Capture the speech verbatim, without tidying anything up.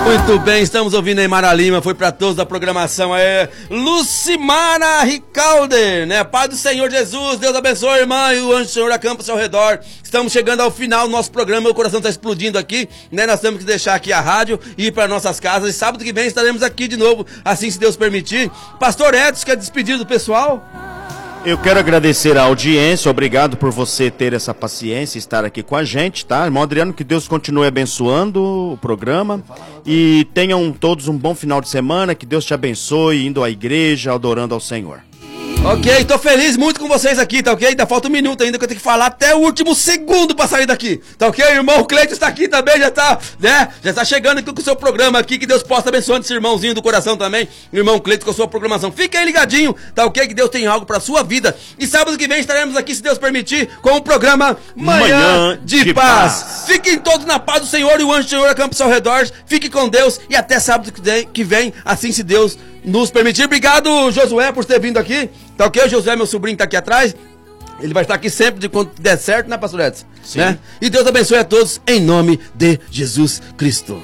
Muito bem, estamos ouvindo aí Mara Lima, foi pra todos da programação, é Lucimara Ricalder, né? Pai do Senhor Jesus, Deus abençoe, irmã, e o anjo do Senhor acampa ao seu redor. Estamos chegando ao final do nosso programa, meu coração tá explodindo aqui, né? Nós temos que deixar aqui a rádio e ir para nossas casas, e sábado que vem estaremos aqui de novo, assim se Deus permitir. Pastor Edson, quer despedir do pessoal? Eu quero agradecer a audiência, obrigado por você ter essa paciência e estar aqui com a gente, tá? Irmão Adriano, que Deus continue abençoando o programa e tenham todos um bom final de semana, que Deus te abençoe, indo à igreja, adorando ao Senhor. Ok, tô feliz muito com vocês aqui, tá ok? Ainda falta um minuto ainda que eu tenho que falar até o último segundo pra sair daqui, tá ok? O irmão Cleiton está aqui também, já tá, né? Já tá chegando aqui com o seu programa aqui, que Deus possa abençoar esse irmãozinho do coração também, o irmão Cleiton com a sua programação. Fique aí ligadinho, tá ok? Que Deus tem algo pra sua vida. E sábado que vem estaremos aqui, se Deus permitir, com o programa Manhã, Manhã de, de paz. paz. Fiquem todos na paz do Senhor e o anjo do Senhor acampa ao seu redor. Fique com Deus e até sábado que vem, assim se Deus nos permitir. Obrigado, Josué, por ter vindo aqui. Tá ok? O Josué, meu sobrinho, tá aqui atrás. Ele vai estar aqui sempre de quando der certo, né, pastor Edson? Sim. Né? E Deus abençoe a todos em nome de Jesus Cristo.